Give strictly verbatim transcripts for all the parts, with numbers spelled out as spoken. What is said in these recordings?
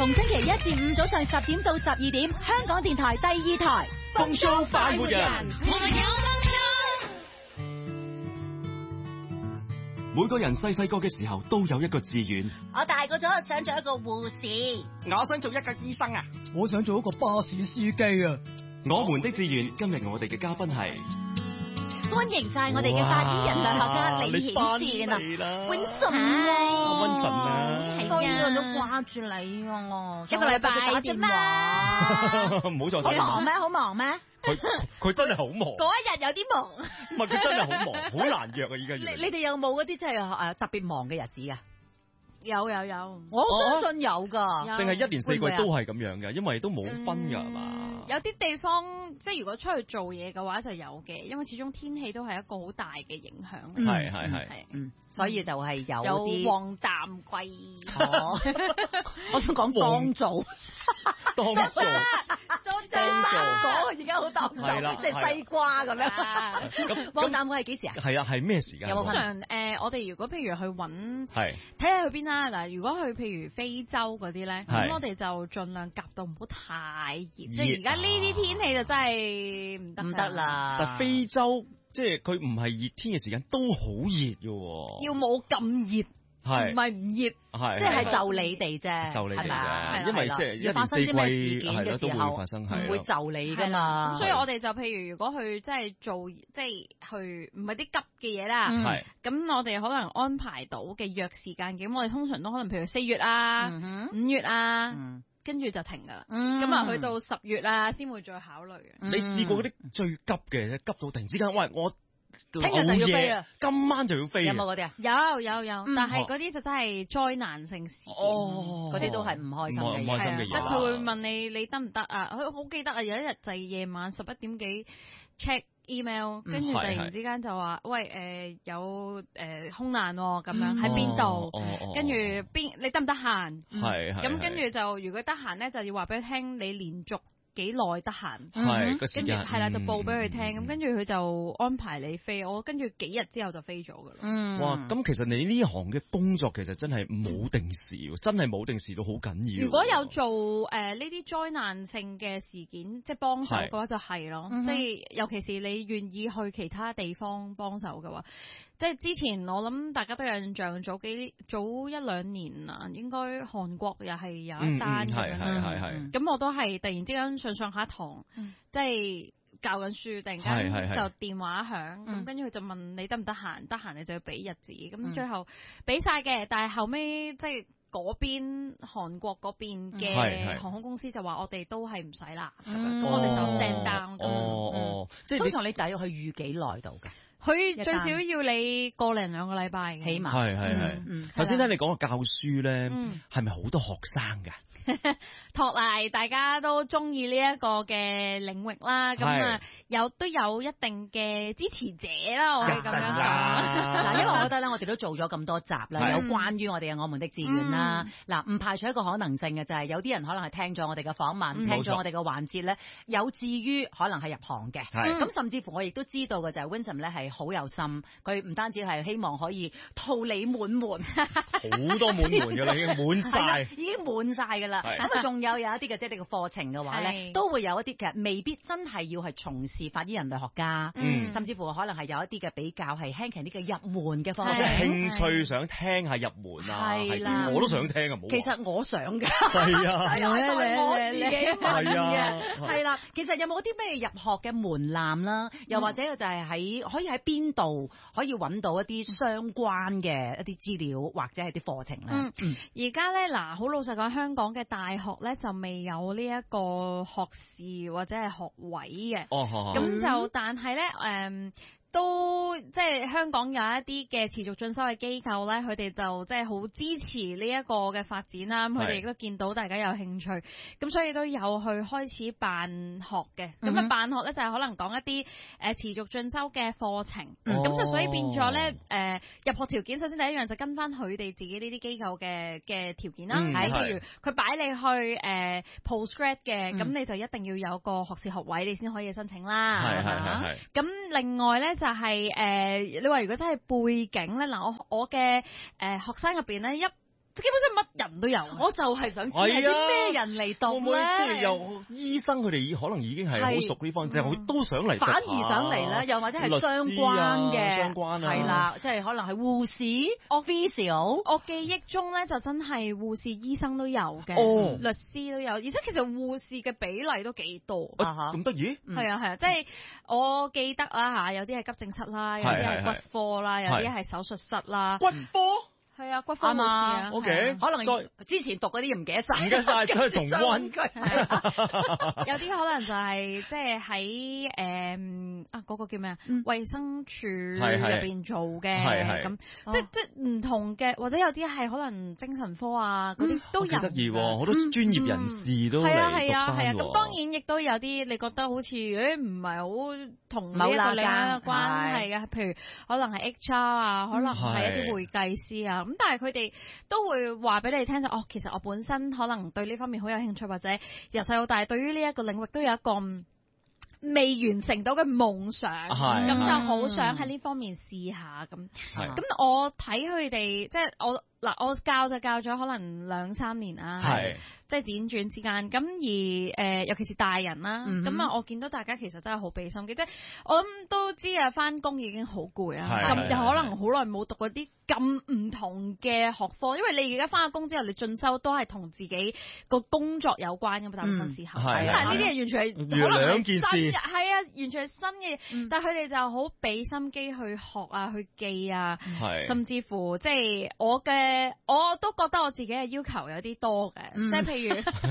逢星期一至五早上十點到十二點，香港電台第二台風騷快活人。每個人細細個嘅時候都有一個志願。 我大個咗想做一個護士， 我想做一個醫生啊！ 我想做一個巴士司機啊！ 我們的志願，今日我哋嘅嘉賓係。 歡迎晒我哋嘅發展人類學家李顯善啊，温神啊， 温神啊， 係啊，都掛住你啊，一個禮拜打電話， 唔好再好忙咩？好忙咩？ 佢佢真係好忙， 嗰一日有啲忙， 唔係佢真係好忙，好難約啊！依家要你你哋有冇嗰啲即係誒特別忙嘅日子啊？ 有有有， 我相信有噶， 定係一年四季都係咁樣嘅，因為都冇分㗎係嘛？ 有啲地方即係如果出去做嘢嘅話就有嘅，因為始終天氣都係一個好大嘅影響。 係係係， 嗯，所以就係有有啲黃淡季。 哦，我想講當造， 當造， 當造，講而家好當造，即係西瓜咁樣。 咁黃淡季係幾時啊？ 係啊，係咩時間？ 通常誒，我哋如果譬如去揾， 係睇下去邊啦。嗱，如果去譬如非洲嗰啲咧， 係咁我哋就盡量夾到唔好太熱。即係而家呢啲天氣就真係唔得唔得啦。 但非洲即係佢唔係熱天嘅時間都好熱嘅喎。 要冇咁熱。 係， 唔係唔熱， 係即係就你哋啫， 就你哋啫，因為即係一發生啲咩事件係咯，都嘅時候會發生， 唔會就你噶嘛。 咁所以我哋就譬如如果去即係做即係去唔係啲急嘅嘢啦， 係咁我哋可能安排到嘅約時間嘅，咁我哋通常都可能譬如四月啊、五月啊，跟住就停噶啦。咁啊去到十月啊，先會再考慮嘅。 你試過嗰啲最急嘅，急到突然之間，喂我。 聽日就要飛啊！ 今晚就要飛。 有冇嗰啲啊？ 有有有，但係嗰啲就真係災難性事件。 哦， 嗰啲都係唔開心嘅， 唔開心嘅嘢。 即係佢會問你你得唔得啊？佢好記得啊！有一日就係夜晚十一點幾 check email，跟住突然之間就話：喂誒有誒空難喎，咁樣喺邊度？跟住邊你得唔得閒？ 係係。 咁跟住就如果得閒咧，就要話俾佢聽你連續幾耐得閒， 係跟住係啦，就報俾佢聽，咁跟住佢就安排你飛，我跟住幾日之後就飛咗噶啦。 嗯， 哇！咁其實你呢行嘅工作其實真係冇定時，真係冇定時到好緊要。 如果有做誒呢啲災難性嘅事件，即係幫手嘅話就係咯，即係尤其是你願意去其他地方幫手嘅話。即係之前我諗大家都有印象，早幾早一兩年啊，應該韓國又係有一單咁樣。 係係係。 咁我都係突然之間上上下堂，嗯、即係教緊書，突然間就電話響，咁跟住佢就問你得唔得閒？得閒你就要俾日子，咁、嗯、最後俾晒嘅，但係後尾即係嗰邊韓國嗰邊嘅航空公司就話我哋都係唔使啦，咁、嗯、我哋就 stand down 咁。 哦哦，即係通常你大約去預幾耐度嘅？ 佢最少要你個零兩個禮拜， 起碼係係係。頭先聽你講個教書咧，係咪好多學生㗎？ 托賴大家都中意呢一個嘅領域啦，咁啊有都有一定嘅支持者啦，我哋咁樣講。 嗱，因為我覺得咧，我哋都做咗咁多集啦，有關於我哋嘅我們的志願啦。嗱，唔排除一個可能性嘅就係有啲人可能係聽咗我哋嘅訪問，聽咗我哋嘅環節咧，有志於可能係入行嘅。咁甚至乎我亦都知道嘅就係 Vincent 咧係好有心，佢唔單止係希望可以桃李滿門， 好多滿門㗎啦，已經滿晒， 已經滿晒㗎啦。咁啊，仲有有一啲嘅即係呢個課程嘅話咧，都會有一啲嘅未必真係要係從事法醫人類學家，甚至乎可能係有一啲嘅比較係輕輕啲嘅入門嘅課程。 興趣想聽下入門啊，係啦，我都想聽啊，冇。 其實我想㗎， 係啊， 係啊，我自己問嘅，係啦。其實有冇啲咩入學嘅門檻啦？又或者就係喺可以喺邊度可以揾到一啲相關嘅一啲資料或者係啲課程咧？ 嗯，而家咧嗱，好老實講，香港嘅大學咧就未有呢一個學士或者係學位嘅。 哦，好好。 咁就但係咧，誒、嗯。都即係香港有一啲嘅持續進修嘅機構咧，佢哋就即係好支持呢一個嘅發展啦。佢哋亦都見到大家有興趣，咁所以都有去開始辦學嘅。咁啊辦學咧就係可能講一啲誒持續進修嘅課程。咁就、哦、所以變咗咧誒入學條件，首先第一樣就跟翻佢哋自己呢啲機構嘅嘅條件啦。係、嗯，譬如佢擺你去誒、呃、postgrad 嘅，咁、嗯、你就一定要有個學士學位，你先可以申請啦。 係係係。 咁另外咧。就係、是、誒、呃，你話如果真係背景咧，嗱，我我嘅誒學生入邊咧一。即基本上乜人都有。 我就係想知係啲咩人嚟讀咧？ 會唔會即係有醫生佢哋可能已經係好熟呢方面，即係都想嚟， 反而想嚟咧，又或者係相關嘅， 相關啊， 係啦，即係可能係護士、official。 我記憶中咧就真係護士、醫生都有嘅， 哦， 律師都有，而且其實護士嘅比例都幾多啊，咁得意？ 係啊係啊，即係我記得啦嚇，有啲係急症室啦，有啲係骨科啦，有啲係手術室啦， 骨科。 係啊，骨科護士啊 ，OK， 可能再之前讀嗰啲唔記得晒， 唔記得晒，都係重溫。 有啲可能就係即係喺誒啊嗰個叫咩啊？衛生署入邊做嘅，咁即即唔同嘅，或者有啲係可能精神科啊嗰啲都有。 得意喎，好多專業人士都嚟讀返喎。 係啊係啊係啊，咁當然亦都有啲你覺得好似誒唔係好同呢一個另一個關係嘅，譬如可能係 H R 啊，可能係一啲會計師啊。咁但係佢哋都會話俾你聽就哦，其實我本身可能對呢方面好有興趣，或者由細到大對於呢一個領域都有一個未完成到嘅夢想，咁就好想喺呢方面試下咁。咁我睇佢哋即係我嗱，我教就教咗可能兩三年啦。係。即係輾轉之間，咁而誒、呃，尤其是大人啦，咁啊、嗯，我見到大家其實真係好俾心機，即係我諗都知啊，返工已經好攰啊，咁又可能好耐冇讀嗰啲咁唔同嘅學科，因為你而家返咗工之後，你進修都係同自己個工作有關嘅嘛，大部分時候，咁、嗯、但係呢啲係完全係可能係新嘅，係啊，完全係新嘅，嗯、但係佢哋就好俾心機去學啊，去記啊，甚至乎即係我嘅，我都覺得我自己嘅要求有啲多嘅，嗯、即係譬如。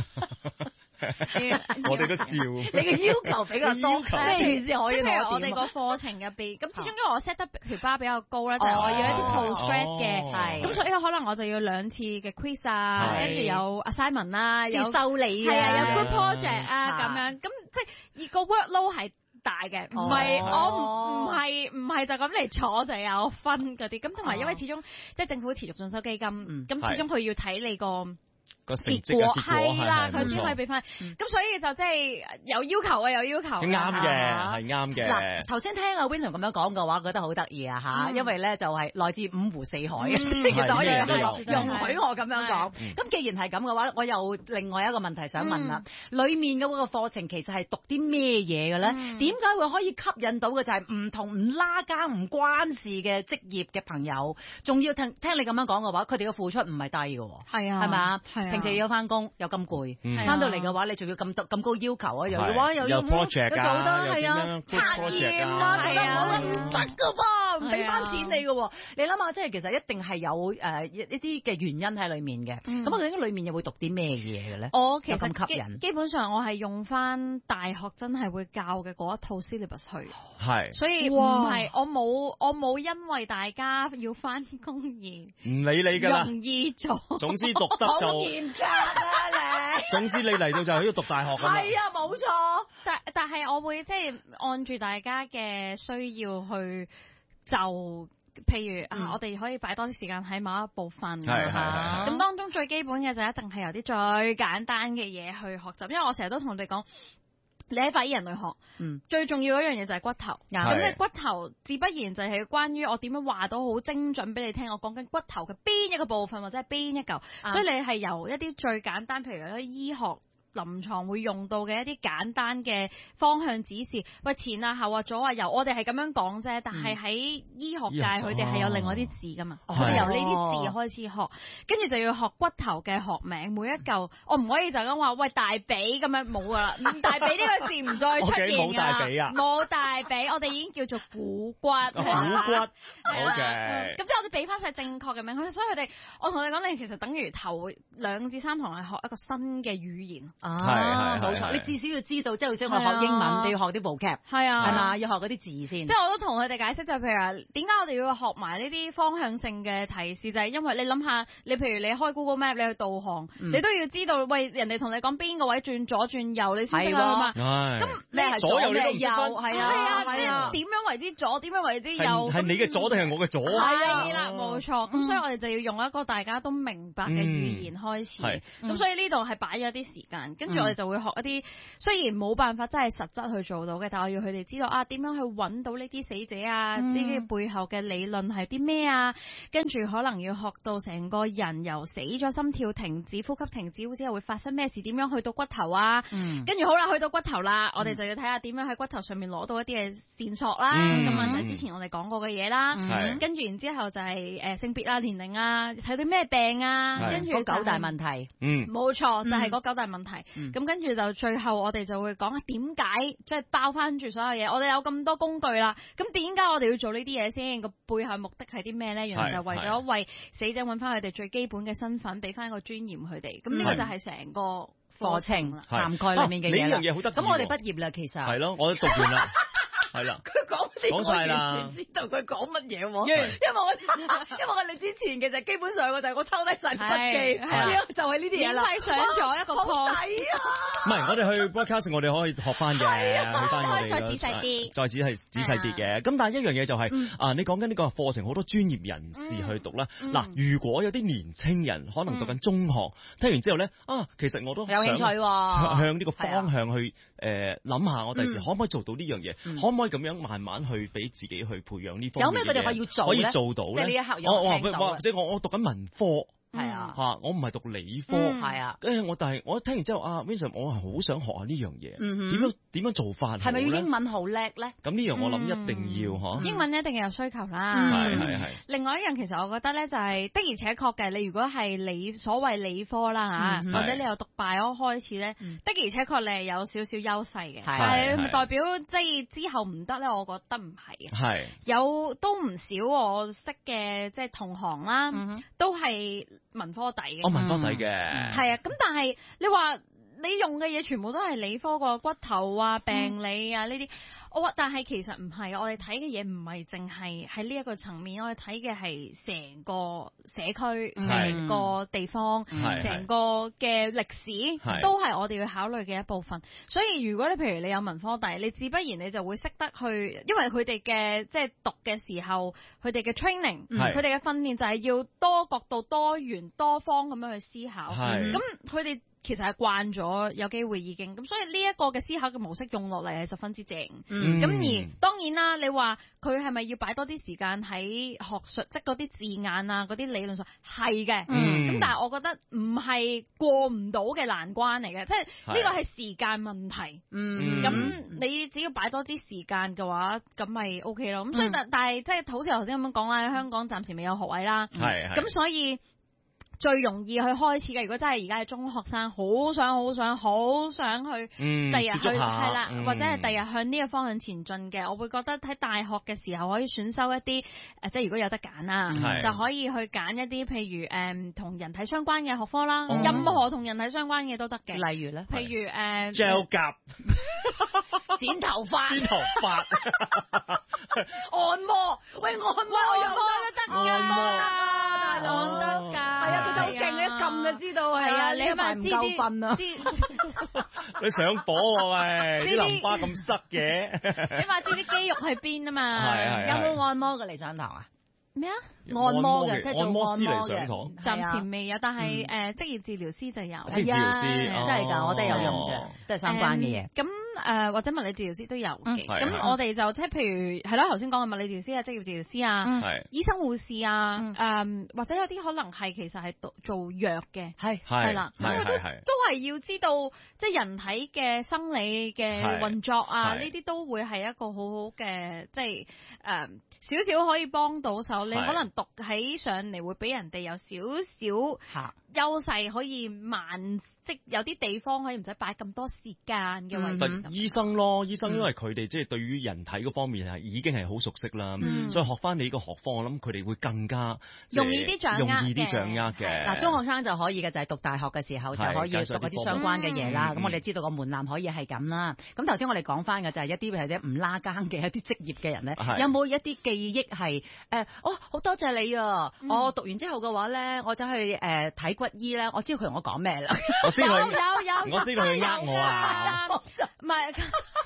我哋都笑， 你嘅要求比較多，咩意思可以？ 譬如我哋個課程入邊，咁始終因為我 set 得條 bar 比較高咧，就係我要一啲 postgrad 嘅，咁所以可能我就要兩次嘅 quiz 啊，跟住有 assignment 啦，有修理，係啊，有 group project 啊咁樣，咁即係而個 workload 係大嘅，唔係我唔唔係唔係就咁嚟坐就有分嗰啲，咁同埋因為始終即係政府持續進修基金，咁始終佢要睇你個。 個成績啊， 係啦，佢先可以俾翻。咁所以就即係有要求啊，有要求。 啱嘅，係啱嘅。 嗱，頭先聽阿 Vincent 咁樣講嘅話，覺得好得意啊嚇，因為咧就係來自五湖四海嘅，其實可以容許我咁樣講。咁既然係咁嘅話，我又另外一個問題想問啦。裡面嘅嗰個課程其實係讀啲咩嘢嘅咧？點解會可以吸引到嘅就係唔同唔拉更唔關事嘅職業嘅朋友，仲要聽聽你咁樣講嘅話，佢哋嘅付出唔係低嘅喎。係啊，係嘛？係啊。平時要翻工又咁攰，翻到嚟嘅話，你仲要咁咁高要求啊，又要話又要 project 做得係啊， 測驗啊，係啊，唔得㗎噃，唔俾翻錢你嘅喎。你諗下，即係其實一定係有誒一啲嘅原因喺裡面嘅。咁啊，究竟裡面又會讀啲咩嘢嘅咧？ 我其實吸引基本上我係用翻大學真係會教嘅嗰一套 syllabus 去，係，所以唔係我冇我冇因為大家要翻工而唔理你㗎啦， 容易做。 總之讀得就。 啊、你總之你嚟到就係要讀大學㗎嘛。 係啊，冇錯。 但但係我會即係按住大家嘅需要去就，譬如、嗯、啊，我哋可以擺多啲時間喺某一部分。係係。咁當中最基本嘅就一定係由啲最簡單嘅嘢去學習，因為我成日都同你講。你喺法醫人類學，嗯，最重要一樣嘢就係骨頭。咁你骨頭自不然就係關於我點樣話到好精準俾你聽。我講緊骨頭嘅邊一個部分或者係邊一嚿，啊、所以你係由一啲最簡單，譬如有啲醫學。臨床會用到嘅一啲簡單嘅方向指示，喂前啊後啊左啊右，我哋係咁樣講啫，但係喺醫學界佢哋係有另外啲字噶嘛，我哋由呢啲字開始學，跟住就要學骨頭嘅學名，每一嚿我唔可以就咁話喂大髀咁樣冇噶啦，大髀呢個字唔再出現㗎啦，冇大髀，我哋已經叫做股骨，股骨，好嘅，咁即係我哋俾翻晒正確嘅名，所以佢哋，我同你講，你其實等於頭兩至三堂係學一個新嘅語言。 啊，冇錯，你至少要知道，即係好似我學英文，你要學啲 vocab，係啊，係嘛，要學嗰啲字先。即係我都同佢哋解釋，就係譬如話，點解我哋要學埋呢啲方向性嘅提示，就係因為你諗下，你譬如你開 Google Map，你去導航，你都要知道，喂，人哋同你講邊個位轉左轉右，你先識啊嘛。咁你係左右你都唔識分，係啊，即係點樣為之左，點樣為之右？ 係你嘅左定係我嘅左？ 係啦，冇錯。咁所以我哋就要用一個大家都明白嘅語言開始。咁所以呢度係擺咗啲時間。 ，跟住我哋就會學一啲、嗯、雖然冇辦法真係實質去做到嘅，但係我要佢哋知道啊點樣去揾到呢啲死者啊，呢啲、嗯、背後嘅理論係啲咩啊，跟住可能要學到成個人由死咗心跳停止、呼吸停止之後會發生咩事，點樣去到骨頭啊，跟住、嗯、好啦，去到骨頭啦，嗯、我哋就要睇下點樣喺骨頭上面攞到一啲嘅線索啦，咁啊就係之前我哋講過嘅嘢啦，跟住、嗯、然之後就係、是、誒、呃、性別啊、年齡啊、睇到咩病啊，跟住、就是、 九大問題，嗯， 冇錯就係、是、嗰九大問題，咁跟住就最後我哋就會講點解即係包翻住所有嘢，我哋有咁多工具啦，咁點解我哋要做呢啲嘢先？個背後目的係啲咩咧？原來就為咗為死者揾翻佢哋最基本嘅身份，俾翻一個尊嚴佢哋，咁呢個就係成個課程涵蓋裡面嘅嘢啦。 呢樣嘢好得意。 咁我哋畢業啦，其實係咯，我都讀完啦。係啦， 佢講啲講晒啦， 我完全知道佢講乜嘢喎。因為我因為我哋之前其實基本上我就係我抄低晒筆記，就係呢啲嘢啦。 免費上咗一個課， 好抵啊！ 唔係，我哋去 broadcast 我哋可以學翻嘅，去翻我哋再仔細啲， 再仔細仔細啲嘅。咁但係一樣嘢就係啊，你講緊呢個課程好多專業人士去讀啦。嗱，如果有啲年青人可能讀緊中學，聽完之後咧啊，其實我都有興趣喎， 向呢個方向去誒諗下，我第時可唔可以做到呢樣嘢？可唔可以咁樣慢慢去俾自己去培養呢方面嘅嘢？有咩佢哋可以要做咧？可以做到咧？即係呢一刻有聽到。或者我我讀緊文科。係啊，嚇！我唔係讀理科，係啊。誒，我但係我聽完之後，啊 Vincent，我係好想學下呢樣嘢。嗯哼。點樣點樣做法？ 係咪要英文好叻咧？ 咁呢樣我諗一定要嗬。 英文一定有需求啦。 係係係。 另外一樣其實我覺得咧，就係的而且確嘅。你如果係理所謂理科啦嚇，或者你又讀 bio 開始咧，的而且確你係有少少優勢嘅。係。係咪代表即係之後唔得咧？我覺得唔係嘅。係。有都唔少我識嘅即係同行啦，都係文科底嘅， 我文科底嘅， 係啊，咁但係你話你用嘅嘢全部都係理科個骨頭啊、病理啊呢啲，我話但係其實唔係，我哋睇嘅嘢唔係淨係喺呢一個層面，我哋睇嘅係成個社區、成個地方、成個嘅歷史，都係我哋要考慮嘅一部分。所以如果你譬如你有文科底，你自不然你就會識得去，因為佢哋嘅即係讀嘅時候，佢哋嘅 training，佢哋嘅訓練就係要多角度、多元、多方咁樣去思考。咁佢哋其實係慣咗，有機會已經咁，所以呢一個嘅思考嘅模式用落嚟係十分之正。咁、嗯、而當然啦，你話佢係咪要擺多啲時間喺學術，即係嗰啲字眼啊、嗰啲理論上係嘅。咁、嗯、但係我覺得唔係過唔到嘅難關嚟嘅，即係呢個係時間問題。嗯，咁你只要擺多啲時間嘅話，咁咪 OK 咯。咁所以但、嗯、但係即係好似頭先咁樣講啦，香港暫時未有學位啦。係咁、嗯、所以。最容易去開始嘅，如果真係而家係中學生，好想好想好想去，第日去係啦，或者係第日向呢個方向前進嘅，我會覺得喺大學嘅時候可以選修一啲誒、呃，即係如果有得揀啦，是就可以去揀一啲譬如誒同、呃、人體相關嘅學科啦，哦、任何同人體相關嘅都得嘅。例如咧，譬如誒 gel 甲、 剪頭髮、 剪頭髮、 按摩，喂，按摩按摩都得， 按摩按得㗎，係啊。 好勁，你一撳就知道係啊！你咪唔夠瞓啊！ 你上火喎喂，啲淋巴咁塞嘅， 你話知啲肌肉喺邊啊嘛？ 係係。 有冇按摩嘅嚟上堂啊？ 咩啊？ 按摩嘅，即係做按摩師嚟上堂。 暫時未有，但係誒職業治療師就有。 職業治療師真係㗎，我都有用嘅，都係相關嘅嘢。 咁誒或者物理治療師都有嘅。咁我哋就即係譬如係咯，頭先講嘅物理治療師啊、職業治療師啊、醫生護士啊，誒或者有啲可能係其實係做藥嘅，係係啦，咁佢都都係要知道即係人體嘅生理嘅運作啊，呢啲都會係一個好好嘅即係誒少少可以幫到手。你可能讀起上嚟會俾人哋有少少優勢，可以慢，即有啲地方可以唔使擺咁多時間嘅位置。 嗯、醫生咯，醫生因為佢哋即係對於人體嗰方面係已經係好熟悉啦，嗯、所以學翻你呢個學科，我諗佢哋會更加容易啲掌握， 容易啲掌握嘅。 嗱，中學生就可以嘅，就係、是、讀大學嘅時候就可以讀一啲相關嘅嘢啦。咁、嗯、我哋知道個門檻可以係咁啦。咁頭先我哋講翻嘅就係一啲或者唔拉更嘅一啲職業嘅人咧，是有冇一啲記憶係誒、呃？哦，好多謝你啊！嗯、我讀完之後嘅話咧，我走去誒睇、呃、骨醫咧，我知道佢同我講咩啦。 我知道有有有， 我知道佢呃我啊， 唔係，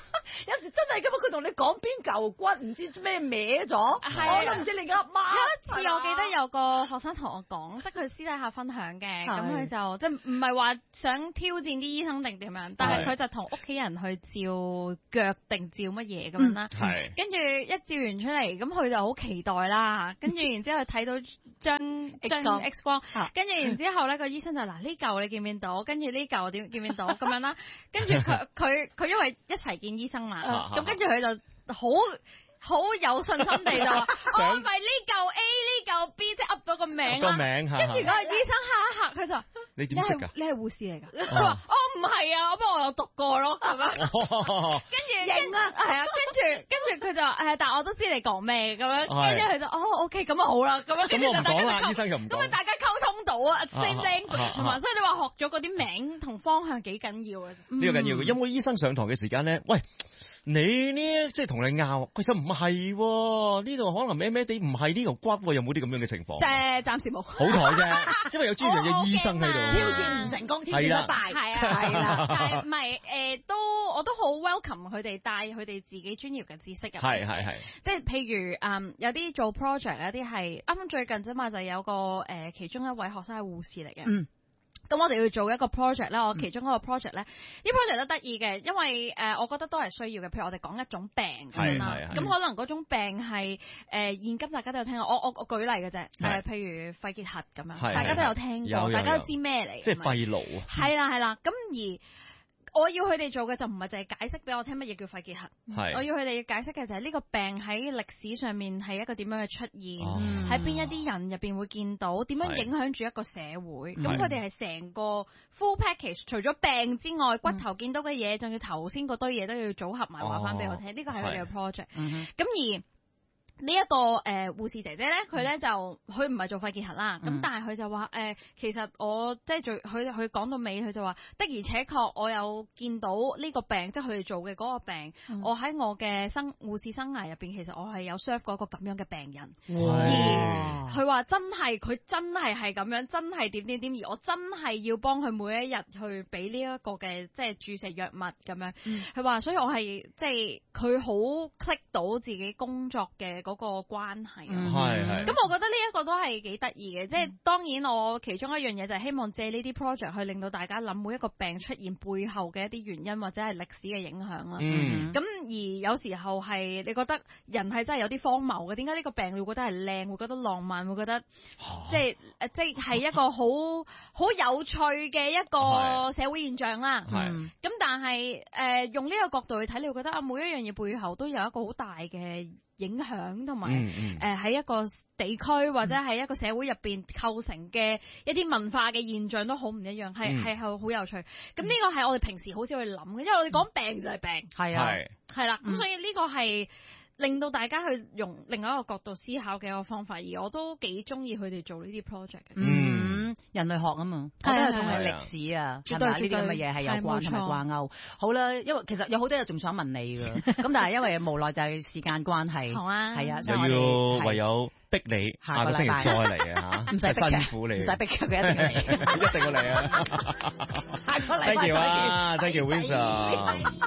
有時真係咁樣，佢同你講邊嚿骨唔知咩歪咗，我都唔知你嘅阿媽。 有一次我記得有個學生同我講，即係佢私底下分享嘅，咁佢就即係唔係話想挑戰啲醫生定點樣，但係佢就同屋企人去照腳定照乜嘢咁樣啦。係。跟住一照完出嚟，咁佢就好期待啦。跟住然之後睇到張張 X 光，跟住然之後咧個醫生就嗱呢嚿你見唔見到？跟住呢嚿點見唔見到？咁樣啦。跟住佢佢佢因為一齊見醫生嘛，咁跟住佢就好好有信心地就話，我咪呢嚿 A 呢嚿 B 即係噏咗個名啦。個名跟住嗰個醫生嚇一嚇，佢就你點識㗎？你係護士嚟㗎？佢話哦唔係啊，不過我有讀過咯，咁樣。跟住型啊，係啊，跟住跟住佢就話誒，但係我都知你講咩咁樣。跟住佢就哦 OK 咁啊好啦，咁樣跟住就大家醫生又唔咁啊大家溝通到啊 same language 嘛，所以你話學咗嗰啲名同方向幾緊要啊？ 呢個緊要嘅，因為醫生上堂嘅時間咧，喂你呢即係同你拗，其實唔係喎，呢度可能咩咩地唔係呢個骨喎，有冇啲咁樣嘅情況？ 即係暫時冇。 好彩啫，因為有專業嘅醫生喺度。 挑戰唔成功，挑戰失敗。 係啊，係啦，但係唔係誒都我都好 welcome 佢哋帶佢哋自己專業嘅知識入。 係係係。 即係譬如嗯有啲做 project，有啲係啱啱最近啫嘛，就有個誒、呃、其中一位學生係護士嚟嘅。嗯。咁我哋要做一個 project 咧，我其中一個 project 咧，啲 project 都得意嘅，因為誒、呃，我覺得都係需要嘅。譬如我哋講一種病咁樣啦，咁可能嗰種病係誒、呃、現今大家都有聽過，我我我舉例嘅啫，誒譬如肺結核咁樣，大家都有聽過，大家都知咩嚟？ 即係肺癆啊！ 係啦係啦，咁而我要佢哋做嘅就唔係淨係解釋俾我聽乜嘢叫肺結核，我要佢哋解釋嘅就係呢個病喺歷史上面係一個點樣嘅出現，喺邊、哦、一啲人入邊會見到，點樣影響住一個社會。咁佢哋係成個 full package，除咗病之外，骨頭見到嘅嘢，仲要頭先嗰堆嘢都要組合埋話翻俾我聽。呢個係佢哋嘅 project。咁、嗯、而呢一個誒護士姐姐咧，佢咧就佢唔係做肺結核啦，咁、嗯、但係佢就話誒、呃，其實我即係最佢佢講到尾，佢就話的而且確我有見到呢個病，即係佢哋做嘅嗰個病，嗯、我喺我嘅生護士生涯入邊，其實我係有 serve 過一個咁樣嘅病人。哇而佢話真係佢真係係咁樣，真係點點點，而我真係要幫佢每一日去俾呢一個嘅即係注射藥物咁樣。佢話、嗯、所以我係即係佢好 click 到自己工作嘅嗰個關係啊，係係、嗯。咁我覺得呢一個都係幾得意嘅，即係、嗯、當然我其中一樣嘢就係希望借呢啲 project 去令到大家諗每一個病出現背後嘅一啲原因或者係歷史嘅影響啦。嗯。咁而有時候係你覺得人係真係有啲荒謬嘅，點解呢個病會覺得係靚，會覺得浪漫，會覺得即係誒即係係一個好好有趣嘅一個社會現象啦。係。咁但係誒、呃、用呢個角度去睇，你會覺得啊每一樣嘢背後都有一個好大嘅影響同埋誒喺一個地區或者喺一個社會入邊構成嘅一啲文化嘅現象都好唔一樣，係係係好有趣。咁呢個係我哋平時好少去諗嘅，因為我哋講病就係病，係啊，係啦。咁所以呢個係令到大家去用另外一個角度思考嘅一個方法，而我都幾中意佢哋做呢啲 project 嘅。嗯， 人類學啊嘛，我覺得係同埋歷史啊，絕對呢啲咁嘅嘢係有關同埋掛鈎。好啦，因為其實有好多嘢仲想問你㗎，咁但係因為無奈就係時間關係，好啊，係啊， 又要唯有逼你下個星期再嚟啊嚇，唔使辛苦你，唔使逼佢，佢一定嚟， 一定要嚟啊！下個禮拜，thank you 啊，thank you Vincent。